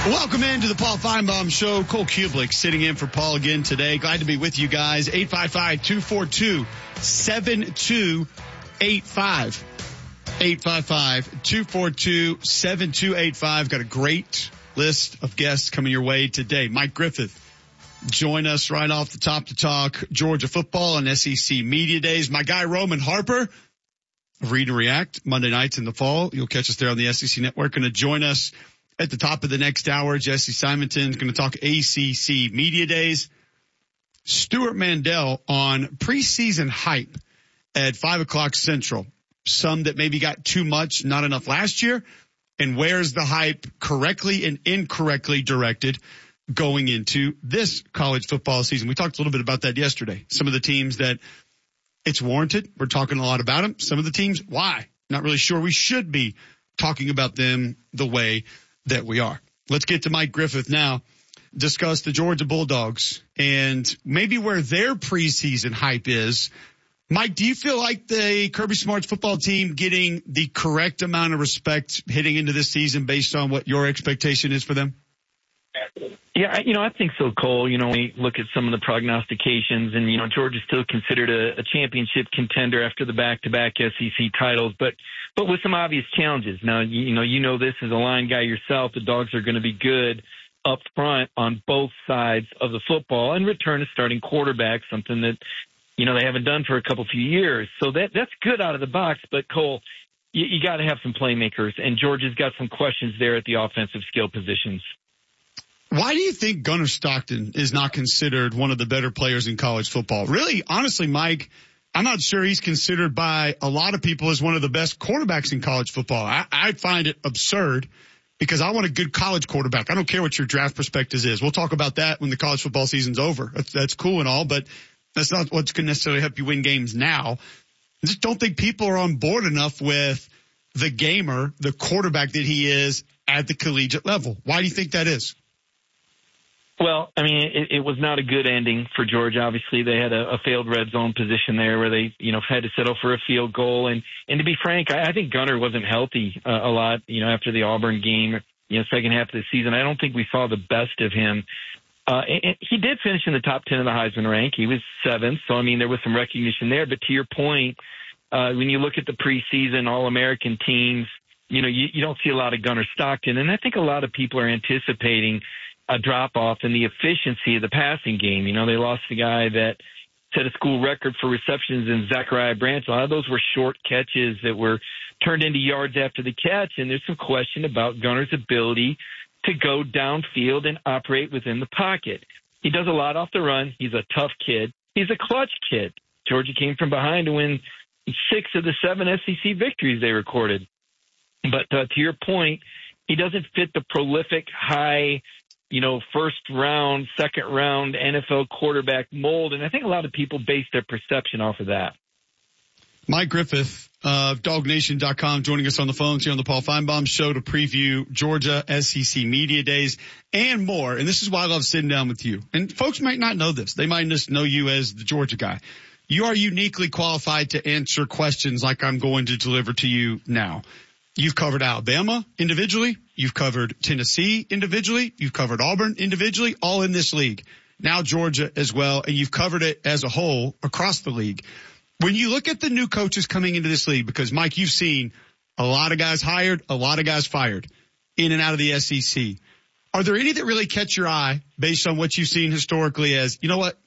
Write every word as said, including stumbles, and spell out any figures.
Welcome into the Paul Feinbaum Show. Cole Kublik sitting in for Paul again today. Glad to be with you guys. eight five five, two four two, seven two eight five. eight five five, two four two, seven two eight five. Got a great list of guests coming your way today. Mike Griffith, join us right off the top to talk Georgia football and S E C Media Days. My guy Roman Harper, Read and React, Monday nights in the fall. You'll catch us there on the S E C Network. Going to join us at the top of the next hour. Jesse Simonton is going to talk A C C Media Days. Stuart Mandel on preseason hype at five o'clock Central. Some that maybe got too much, not enough last year, and where's the hype correctly and incorrectly directed going into this college football season. We talked a little bit about that yesterday. Some of the teams that it's warranted, we're talking a lot about them. Some of the teams, why? Not really sure we should be talking about them the way that we are. Let's get to Mike Griffith now, discuss the Georgia Bulldogs and maybe where their preseason hype is. Mike, do you feel like the Kirby Smart's football team getting the correct amount of respect heading into this season based on what your expectation is for them? Yeah, you know, I think so, Cole. You know, we look at some of the prognostications, and, you know, Georgia's still considered a, a championship contender after the back-to-back S E C titles, but but with some obvious challenges. Now, you, you know, you know this as a line guy yourself. The Dogs are going to be good up front on both sides of the football and return a starting quarterback, something that, you know, they haven't done for a couple few years. So that that's good out of the box. But, Cole, you, you got to have some playmakers, and Georgia's got some questions there at the offensive skill positions. Why do you think Gunnar Stockton is not considered one of the better players in college football? Really, honestly, Mike, I'm not sure he's considered by a lot of people as one of the best quarterbacks in college football. I, I find it absurd because I want a good college quarterback. I don't care what your draft prospectus is. We'll talk about that when the college football season's over. That's, that's cool and all, but that's not what's going to necessarily help you win games now. I just don't think people are on board enough with the gamer, the quarterback that he is at the collegiate level. Why do you think that is? Well, I mean, it, it was not a good ending for Georgia. Obviously, they had a, a failed red zone position there where they, you know, had to settle for a field goal. And, and to be frank, I, I think Gunnar wasn't healthy uh, a lot, you know, after the Auburn game, you know, second half of the season. I don't think we saw the best of him. Uh, and he did finish in the top ten of the Heisman rank. He was seventh. So, I mean, there was some recognition there. But to your point, uh, when you look at the preseason All-American teams, you know, you, you don't see a lot of Gunnar Stockton. And I think a lot of people are anticipating a drop-off in the efficiency of the passing game. You know, they lost a guy that set a school record for receptions in Zachariah Branch. A lot of those were short catches that were turned into yards after the catch, and there's some question about Gunnar's ability to go downfield and operate within the pocket. He does a lot off the run. He's a tough kid. He's a clutch kid. Georgia came from behind to win six of the seven S E C victories they recorded. But uh, to your point, he doesn't fit the prolific, high, you know, first round, second round N F L quarterback mold. And I think a lot of people base their perception off of that. Mike Griffith of dog nation dot com joining us on the phones here on the Paul Feinbaum Show to preview Georgia S E C Media Days and more. And this is why I love sitting down with you. And folks might not know this. They might just know you as the Georgia guy. You are uniquely qualified to answer questions like I'm going to deliver to you now. You've covered Alabama individually. You've covered Tennessee individually. You've covered Auburn individually, all in this league. Now Georgia as well, and you've covered it as a whole across the league. When you look at the new coaches coming into this league, because, Mike, you've seen a lot of guys hired, a lot of guys fired in and out of the S E C. Are there any that really catch your eye based on what you've seen historically as, you know what,